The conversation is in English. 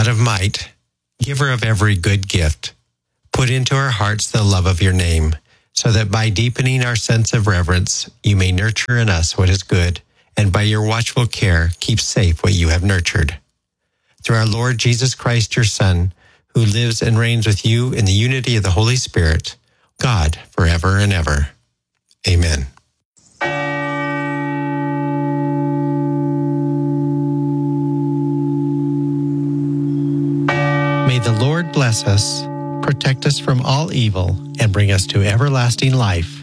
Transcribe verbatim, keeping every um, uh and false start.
God of might, giver of every good gift, put into our hearts the love of your name, so that by deepening our sense of reverence, you may nurture in us what is good, and by your watchful care, keep safe what you have nurtured. Through our Lord Jesus Christ, your Son, who lives and reigns with you in the unity of the Holy Spirit, God, forever and ever. Amen. May the Lord bless us, protect us from all evil, and bring us to everlasting life.